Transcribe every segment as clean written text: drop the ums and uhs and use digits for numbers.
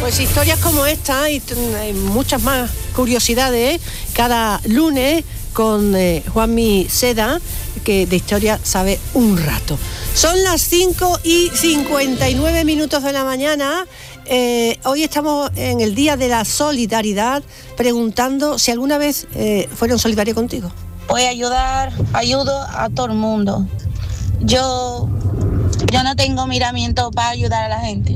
Pues historias como esta y muchas más curiosidades cada lunes con Juanmi Seda, que de historia sabe un rato. Son las 5:59 de la mañana. Hoy estamos en el Día de la Solidaridad, preguntando si alguna vez fueron solidarios contigo. Pues ayudo a todo el mundo. Yo no tengo miramiento para ayudar a la gente.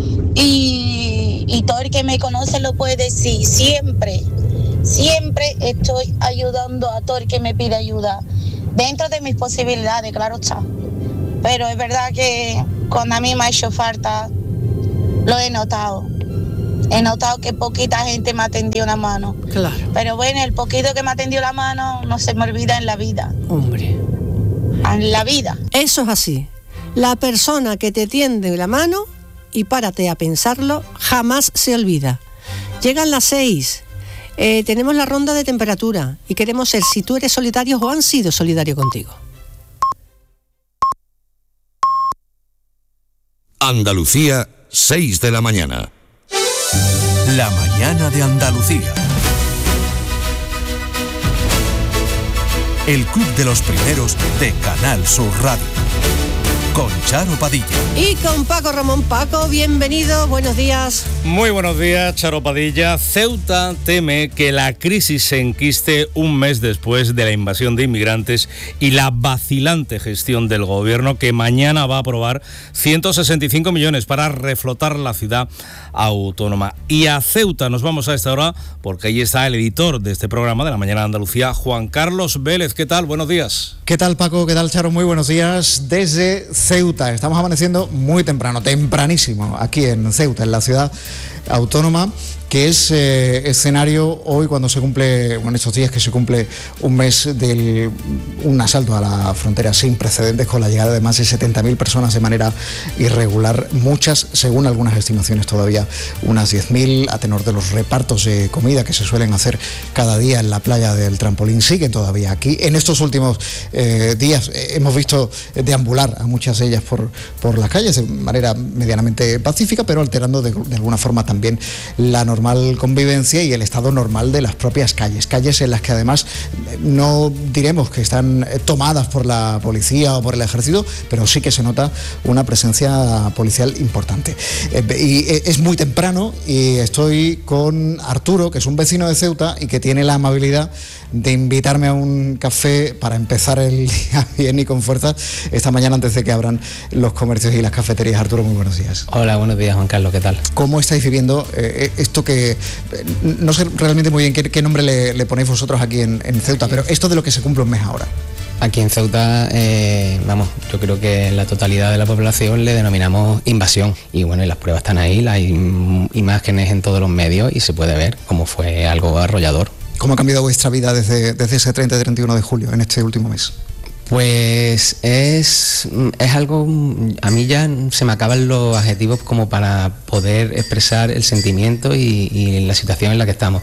Y todo el que me conoce lo puede decir, siempre estoy ayudando a todo el que me pide ayuda, dentro de mis posibilidades, claro está. Pero es verdad que cuando a mí me ha hecho falta, lo he notado. He notado que poquita gente me ha tendido una mano. Claro. Pero bueno, el poquito que me ha tendido la mano no se me olvida en la vida. Hombre. En la vida. Eso es así. La persona que te tiende la mano, y párate a pensarlo, jamás se olvida. Llegan las 6, tenemos la ronda de temperatura y queremos ser si tú eres solidario o han sido solidarios contigo. Andalucía, 6 de la mañana. La mañana de Andalucía. El club de los primeros de Canal Sur Radio. Con Charo Padilla. Y con Paco Ramón. Paco, bienvenido, buenos días. Muy buenos días, Charo Padilla. Ceuta teme que la crisis se enquiste un mes después de la invasión de inmigrantes y la vacilante gestión del gobierno, que mañana va a aprobar 165 millones para reflotar la ciudad autónoma. Y a Ceuta nos vamos a esta hora porque ahí está el editor de este programa de la Mañana de Andalucía, Juan Carlos Vélez. ¿Qué tal? Buenos días. ¿Qué tal, Paco? ¿Qué tal, Charo? Muy buenos días desde Ceuta. Estamos amaneciendo muy tempranísimo, aquí en Ceuta, en la ciudad autónoma, que es escenario hoy cuando se cumple, en estos días que se cumple un mes de un asalto a la frontera sin precedentes, con la llegada de más de 70.000 personas de manera irregular, muchas, según algunas estimaciones todavía, unas 10.000, a tenor de los repartos de comida que se suelen hacer cada día en la playa del Trampolín, siguen todavía aquí. En estos últimos días hemos visto deambular a muchas de ellas por las calles de manera medianamente pacífica, pero alterando de alguna forma también la normal convivencia y el estado normal de las propias calles en las que además no diremos que están tomadas por la policía o por el ejército, pero sí que se nota una presencia policial importante. Y es muy temprano y estoy con Arturo, que es un vecino de Ceuta y que tiene la amabilidad de invitarme a un café para empezar el día bien y con fuerza esta mañana antes de que abran los comercios y las cafeterías. Arturo, muy buenos días. Hola, buenos días, Juan Carlos, ¿qué tal? ¿Cómo estáis viviendo esto que no sé realmente muy bien qué nombre le ponéis vosotros aquí en Ceuta, pero esto de lo que se cumple un mes ahora? Aquí en Ceuta, yo creo que la totalidad de la población le denominamos invasión. Y bueno, y las pruebas están ahí, hay imágenes en todos los medios y se puede ver cómo fue algo arrollador. ¿Cómo ha cambiado vuestra vida desde ese 30 y 31 de julio, en este último mes? Pues es algo, a mí ya se me acaban los adjetivos como para poder expresar el sentimiento y la situación en la que estamos.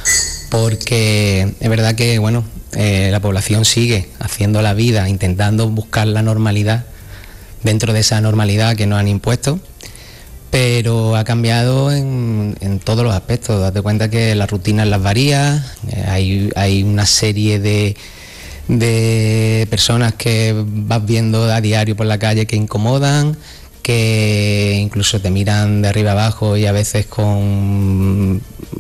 Porque es verdad que, la población sigue haciendo la vida, intentando buscar la normalidad dentro de esa normalidad que nos han impuesto, pero ha cambiado en todos los aspectos. Date cuenta que las rutinas las varía, hay una serie de personas que vas viendo a diario por la calle que incomodan, que incluso te miran de arriba abajo y a veces con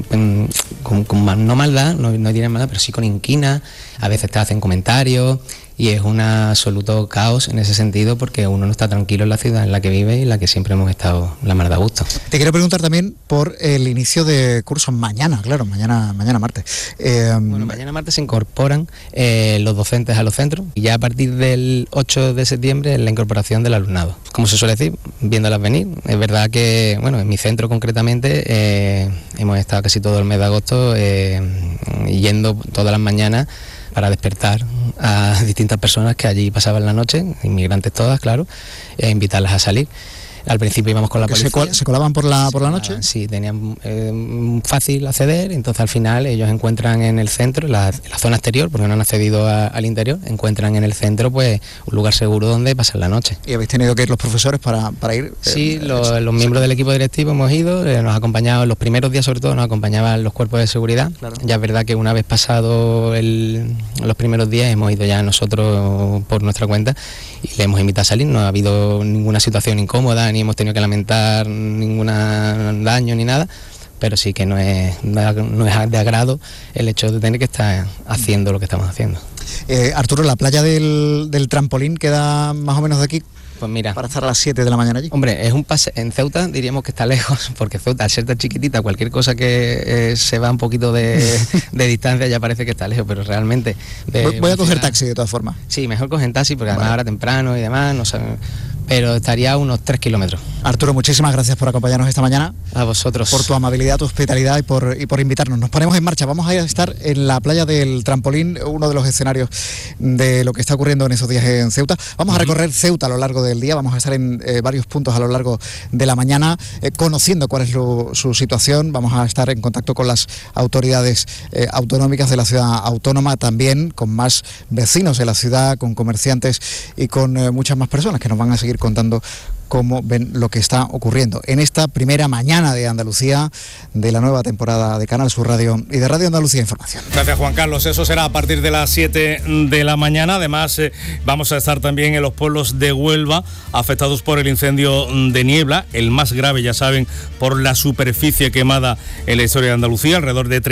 no maldad, no diré maldad, pero sí con inquina, a veces te hacen comentarios y es un absoluto caos en ese sentido, porque uno no está tranquilo en la ciudad en la que vive y en la que siempre hemos estado la mar de gusto. Te quiero preguntar también por el inicio de cursos mañana, claro, mañana martes. Mañana martes se incorporan los docentes a los centros y ya a partir del 8 de septiembre la incorporación del alumnado. Como se suele decir, viéndolas venir. Es verdad que, en mi centro concretamente hemos estado casi todo el mes de agosto yendo todas las mañanas para despertar a distintas personas que allí pasaban la noche, inmigrantes todas, claro, e invitarlas a salir. Al principio íbamos con la policía. ¿Se colaban por la noche? Sí, tenían fácil acceder, entonces al final ellos encuentran en el centro, en la zona exterior, porque no han accedido al interior, encuentran en el centro pues un lugar seguro donde pasar la noche. ¿Y habéis tenido que ir los profesores para ir? Sí, los miembros del equipo directivo hemos ido, nos acompañaban los primeros días, sobre todo nos acompañaban los cuerpos de seguridad. Claro. Ya es verdad que una vez pasado los primeros días hemos ido ya nosotros por nuestra cuenta y le hemos invitado a salir. No ha habido ninguna situación incómoda, ni hemos tenido que lamentar ningún daño ni nada, pero sí que no es de agrado el hecho de tener que estar haciendo lo que estamos haciendo. Arturo, ¿la playa del trampolín queda más o menos de aquí? Pues mira, para estar a las 7 de la mañana allí. Hombre, es un pase. En Ceuta diríamos que está lejos, porque Ceuta, al ser tan chiquitita, cualquier cosa que se va un poquito de distancia ya parece que está lejos, pero realmente... Voy a coger taxi de todas formas. Sí, mejor coger taxi, porque además ahora temprano y demás, no saben, pero estaría a unos 3 kilómetros. Arturo, muchísimas gracias por acompañarnos esta mañana. A vosotros. Por tu amabilidad, tu hospitalidad y por invitarnos. Nos ponemos en marcha. Vamos a estar en la playa del trampolín, uno de los escenarios de lo que está ocurriendo en esos días en Ceuta. Vamos a recorrer Ceuta a lo largo del día. Vamos a estar en varios puntos a lo largo de la mañana, conociendo cuál es su situación. Vamos a estar en contacto con las autoridades autonómicas de la ciudad autónoma, también con más vecinos de la ciudad, con comerciantes y con muchas más personas que nos van a seguir contando cómo ven lo que está ocurriendo en esta primera mañana de Andalucía de la nueva temporada de Canal Sur Radio y de Radio Andalucía Información. Gracias, Juan Carlos. Eso será a partir de las 7 de la mañana. Además, vamos a estar también en los pueblos de Huelva afectados por el incendio de Niebla, el más grave, ya saben, por la superficie quemada en la historia de Andalucía, alrededor de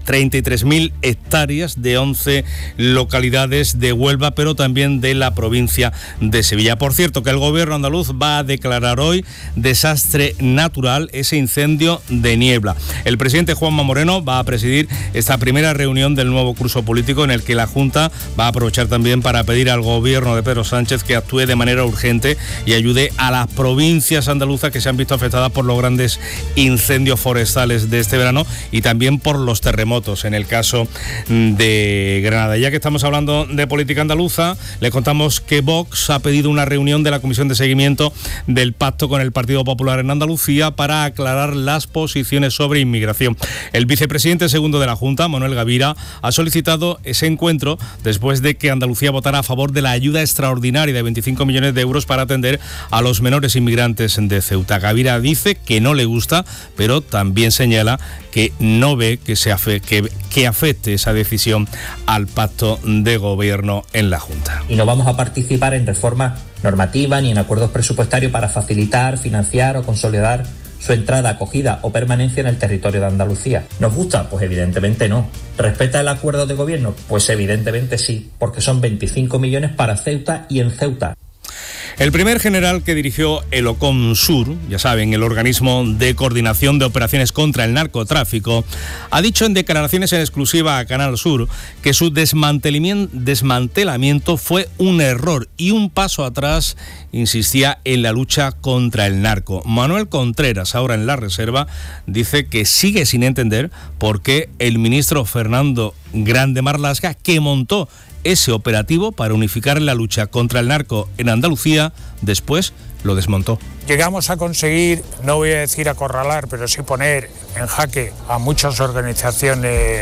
33.000 hectáreas de 11 localidades de Huelva, pero también de la provincia de Sevilla. Por cierto, que el gobierno andaluz va a declarar hoy desastre natural ese incendio de Niebla. El presidente Juanma Moreno va a presidir esta primera reunión del nuevo curso político, en el que la Junta va a aprovechar también para pedir al gobierno de Pedro Sánchez que actúe de manera urgente y ayude a las provincias andaluzas que se han visto afectadas por los grandes incendios forestales de este verano y también por los terremotos en el caso de Granada. Ya que estamos hablando de política andaluza, les contamos que Vox ha pedido una reunión de la Comisión de Seguimiento del pacto con el Partido Popular en Andalucía para aclarar las posiciones sobre inmigración. El vicepresidente segundo de la Junta, Manuel Gavira, ha solicitado ese encuentro después de que Andalucía votara a favor de la ayuda extraordinaria de 25 millones de euros para atender a los menores inmigrantes de Ceuta. Gavira dice que no le gusta, pero también señala que no ve que afecte esa decisión al pacto de gobierno en la Junta. Y no vamos a participar en reformas normativas ni en acuerdos presupuestarios para facilitar, financiar o consolidar su entrada, acogida o permanencia en el territorio de Andalucía. ¿Nos gusta? Pues evidentemente no. ¿Respeta el acuerdo de gobierno? Pues evidentemente sí, porque son 25 millones para Ceuta y en Ceuta. El primer general que dirigió el OCOMSUR, ya saben, el organismo de coordinación de operaciones contra el narcotráfico, ha dicho en declaraciones en exclusiva a Canal Sur que su desmantelamiento fue un error y un paso atrás, insistía, en la lucha contra el narco. Manuel Contreras, ahora en la reserva, dice que sigue sin entender por qué el ministro Fernando Grande Marlaska, que montó ese operativo para unificar la lucha contra el narco en Andalucía, después lo desmontó. Llegamos a conseguir, no voy a decir acorralar, pero sí poner en jaque a muchas organizaciones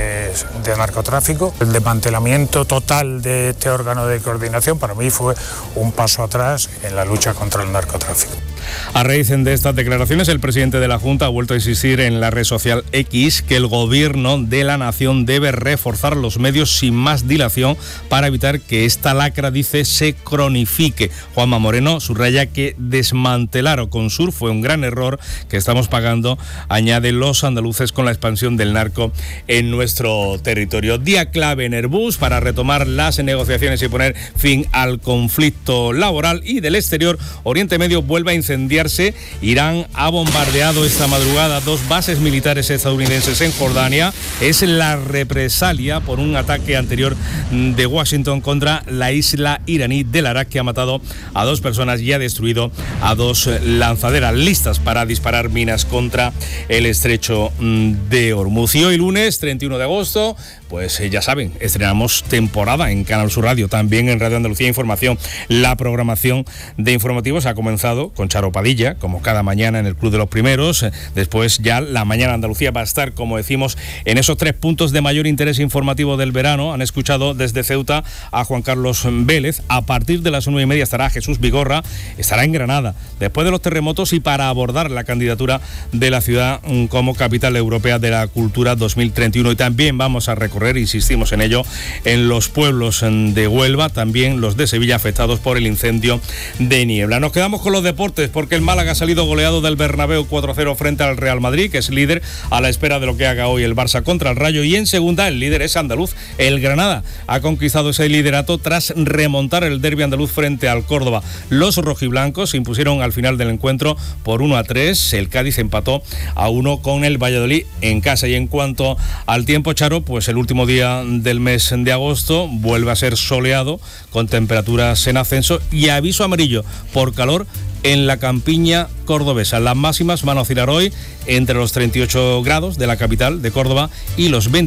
de narcotráfico. El desmantelamiento total de este órgano de coordinación para mí fue un paso atrás en la lucha contra el narcotráfico. A raíz de estas declaraciones, el presidente de la Junta ha vuelto a insistir en la red social X que el gobierno de la nación debe reforzar los medios sin más dilación para evitar que esta lacra, dice, se cronifique. Juanma Moreno subraya que desmantelar OCOMSUR fue un gran error que estamos pagando, añade, los andaluces con la expansión del narco en nuestro territorio. Día clave en Airbus para retomar las negociaciones y poner fin al conflicto laboral. Y del exterior, Oriente Medio vuelve a incendiarse. Irán ha bombardeado esta madrugada 2 bases militares estadounidenses en Jordania. Es la represalia por un ataque anterior de Washington contra la isla iraní del Arak, que ha matado a 2 personas y ha destruido a 2 lanzaderas listas para disparar minas contra el estrecho de Hormuz. Y hoy lunes 31 de agosto pues ya saben, estrenamos temporada en Canal Sur Radio, también en Radio Andalucía Información. La programación de informativos ha comenzado con Charo Padilla, como cada mañana en el Club de los Primeros. Después ya la mañana Andalucía va a estar, como decimos, en esos 3 puntos de mayor interés informativo del verano. Han escuchado desde Ceuta a Juan Carlos Vélez. A partir de las 9:30 estará Jesús Vigorra, estará en Granada, después de los terremotos y para abordar la candidatura de la ciudad como capital europea de la cultura 2031. Y también vamos a recorrer, insistimos en ello, en los pueblos de Huelva, también los de Sevilla afectados por el incendio de Niebla. Nos quedamos con los deportes porque el Málaga ha salido goleado del Bernabéu 4-0 frente al Real Madrid, que es líder, a la espera de lo que haga hoy el Barça contra el Rayo. Y en segunda el líder es andaluz, el Granada ha conquistado ese liderato tras remontar el derbi andaluz frente al Córdoba. Los rojiblancos se impusieron al final del encuentro por 1-3, el Cádiz empató a 1 con el Valladolid en casa. Y en cuanto al tiempo, Charo, pues el último día del mes de agosto vuelve a ser soleado, con temperaturas en ascenso y aviso amarillo por calor en la campiña cordobesa. Las máximas van a oscilar hoy entre los 38 grados de la capital de Córdoba y los 20